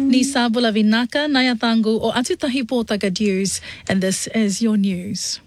Ni Sabula Vinaka, Nayatangu o Atutahi Pōtaka News, and this is your news.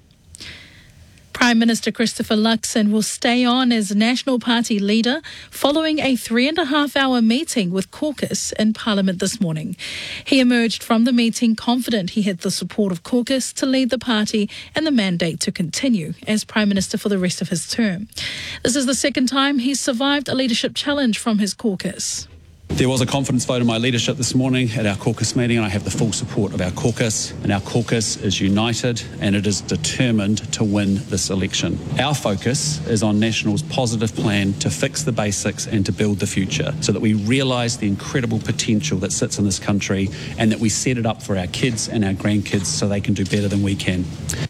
Prime Minister Christopher Luxon will stay on as National Party leader following a 3.5-hour meeting with caucus in Parliament this morning. He emerged from the meeting confident he had the support of caucus to lead the party and the mandate to continue as Prime Minister for the rest of his term. This is the second time he's survived a leadership challenge from his caucus. There was a confidence vote in my leadership this morning at our caucus meeting, and I have the full support of our caucus. And our caucus is united and it is determined to win this election. Our focus is on National's positive plan to fix the basics and to build the future so that we realise the incredible potential that sits in this country and that we set it up for our kids and our grandkids so they can do better than we can.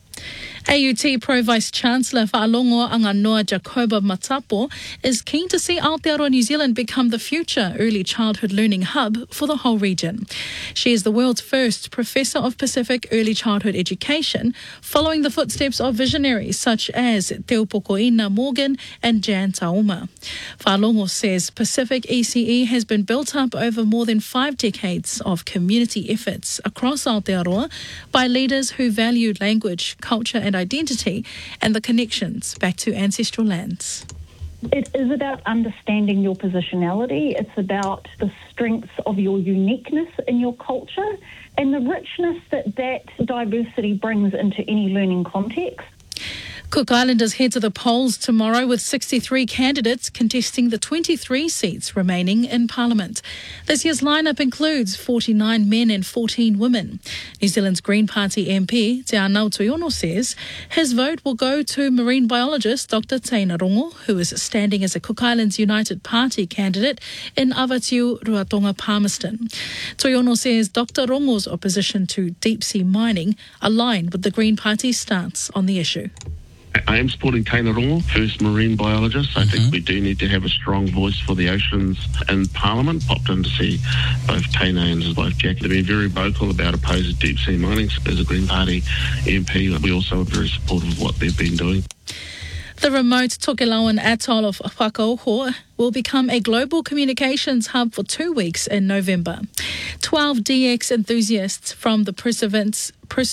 AUT Pro Vice-Chancellor Whaalongo Anganoa Jacoba Matapo is keen to see Aotearoa New Zealand become the future early childhood learning hub for the whole region. She is the world's first Professor of Pacific Early Childhood Education, following the footsteps of visionaries such as Te Upokoina Morgan and Jan Tauma. Whaalongo says Pacific ECE has been built up over more than 5 decades of community efforts across Aotearoa by leaders who valued language, culture and identity and the connections back to ancestral lands. It is about understanding your positionality. It's about the strengths of your uniqueness in your culture and the richness that diversity brings into any learning context. Cook Islanders head to the polls tomorrow with 63 candidates contesting the 23 seats remaining in Parliament. This year's lineup includes 49 men and 14 women. New Zealand's Green Party MP, Te Anau Toyono, says his vote will go to marine biologist Dr. Teina Rongo, who is standing as a Cook Islands United Party candidate in Avatiu Ruatonga Palmerston. Toyono says Dr. Rongo's opposition to deep-sea mining aligned with the Green Party's stance on the issue. I am supporting Teina Rongo, first marine biologist. I think we do need to have a strong voice for the oceans in Parliament. Popped in to see both Teina and his wife Jackie. They've been very vocal about opposing deep sea mining. As a Green Party MP, we also are very supportive of what they've been doing. The remote Tokelauan atoll of Whakaoho will become a global communications hub for 2 weeks in November. 12 DX enthusiasts from the Perseverance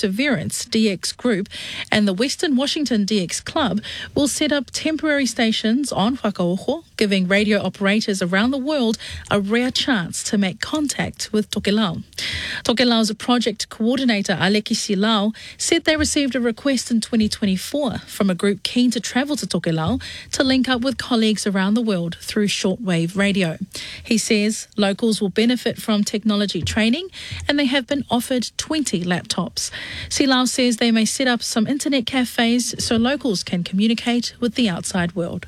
DX Group and the Western Washington DX Club will set up temporary stations on Whakaoho, giving radio operators around the world a rare chance to make contact with Tokelau. Tokelau's project coordinator, Aleki Silau, said they received a request in 2024 from a group keen to travel to Tokelau to link up with colleagues around the world through shortwave radio. He says locals will benefit from technology training and they have been offered 20 laptops. Silau says they may set up some internet cafes so locals can communicate with the outside world.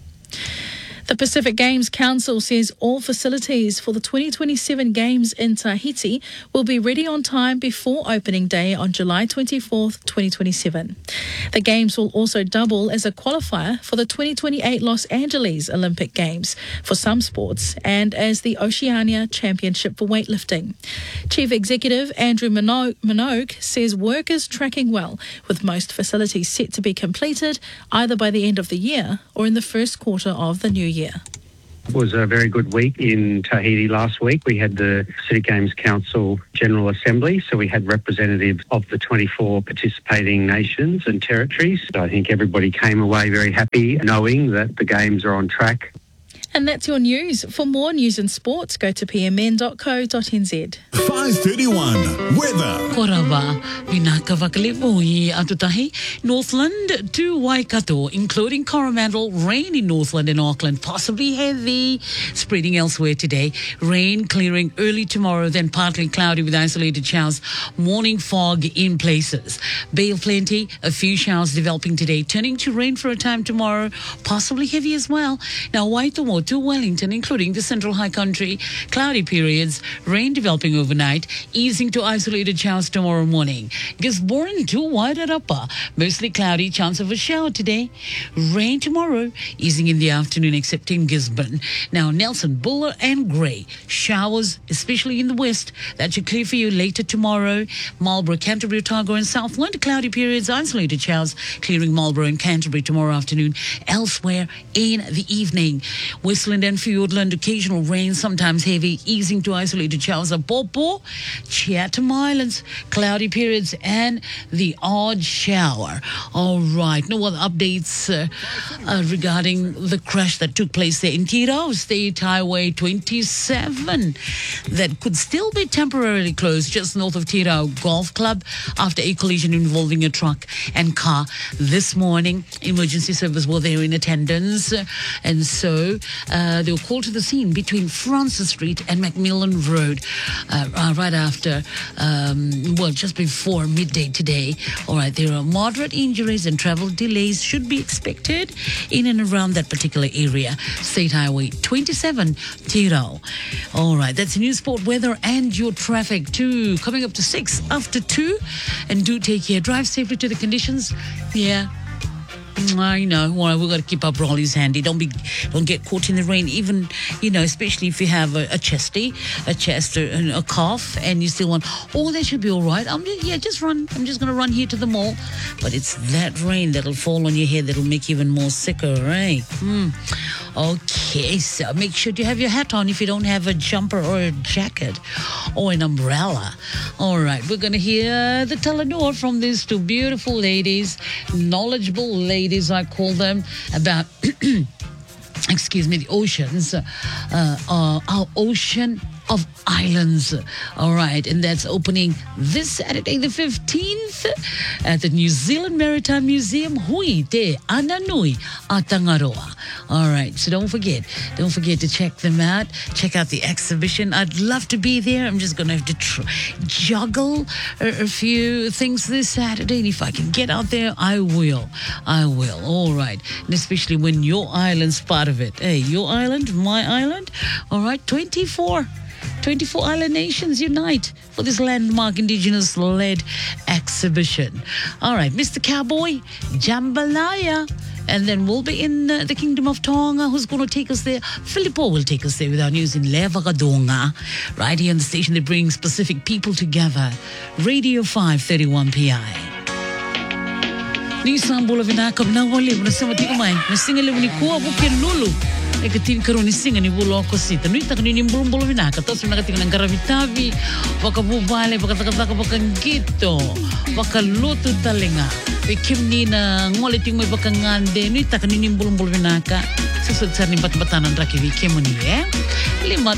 The Pacific Games Council says all facilities for the 2027 Games in Tahiti will be ready on time before opening day on July 24th, 2027. The Games will also double as a qualifier for the 2028 Los Angeles Olympic Games for some sports and as the Oceania Championship for weightlifting. Chief Executive Andrew Minogue says work is tracking well, with most facilities set to be completed either by the end of the year or in the first quarter of the new year. It was a very good week in Tahiti last week. We had the Pacific Games Council General Assembly, so we had representatives of the 24 participating nations and territories. I think everybody came away very happy knowing that the Games are on track. And that's your news. For more news and sports, go to pmn.co.nz. 5:31 weather. Korava, Vinaka Vakalevohi, Atutahi, Northland to Waikato, including Coromandel, rain in Northland and Auckland, possibly heavy, spreading elsewhere today. Rain clearing early tomorrow, then partly cloudy with isolated showers, morning fog in places. Bay of Plenty, a few showers developing today, turning to rain for a time tomorrow, possibly heavy as well. Now, Waitomo to Wellington, including the Central High Country, cloudy periods, rain developing overnight, easing to isolated showers tomorrow morning. Gisborne to Wairarapa, mostly cloudy, chance of a shower today. Rain tomorrow, easing in the afternoon except in Gisborne. Now Nelson, Buller and Grey, showers, especially in the west. That should clear for you later tomorrow. Marlborough, Canterbury, Otago and Southland, cloudy periods, isolated showers, clearing Marlborough and Canterbury tomorrow afternoon. Elsewhere in the evening, with Westland and Fiordland, occasional rain, sometimes heavy, easing to isolated showers of Popo, Chatham Islands, cloudy periods, and the odd shower. All right, no other updates regarding the crash that took place there in Tirau, State Highway 27, that could still be temporarily closed just north of Tirau Golf Club after a collision involving a truck and car this morning. Emergency service were there in attendance, and so they were called to the scene between Francis Street and Macmillan Road right after, just before midday today. All right, there are moderate injuries and travel delays should be expected in and around that particular area. State Highway 27, Tirau. All right, that's news, sport, weather, and your traffic too. Coming up to 6 after 2, and do take care. Drive safely to the conditions. Yeah. I know. Well, we've got to keep our brollies handy. Don't get caught in the rain, even, especially if you have a chest, a cough, and you still want, that should be all right. Just run. I'm just going to run here to the mall. But it's that rain that'll fall on your head that'll make you even more sicker, right? Okay, so make sure you have your hat on if you don't have a jumper or a jacket or an umbrella. All right, we're going to hear the Telenor from these two beautiful ladies, knowledgeable ladies, I call them, about, the oceans, our ocean of islands. All right, and that's opening this Saturday the 15th at the New Zealand Maritime Museum, Hui Te Ananui Atangaroa. All right, so don't forget to check them out. Check out the exhibition. I'd love to be there. I'm just going to have to juggle a few things this Saturday, and if I can get out there, I will. All right, and especially when your island's part of it. Hey, your island, my island. All right, 24 island nations unite for this landmark Indigenous-led exhibition. All right, Mr. Cowboy, Jambalaya. And then we'll be in the Kingdom of Tonga. Who's going to take us there? Filippo will take us there with our news in Levagadonga. Right here on the station that brings Pacific people together. Radio 531 PI. Ni sambulo vinaka vinawali unasema tiko mai nasinga levu ni kuwa buke lulu ekatin karo ni singa ni bulo ko sita nui tak ni mbulumbulu vinaka tos vinaka ng karavitavi baka bubale baka takataka baka ngito baka luto talinga bikim ni na ngole ting may baka ngande nui tak ni mbulumbulu vinaka susud sa ni bat-batanan raki bikim ni lima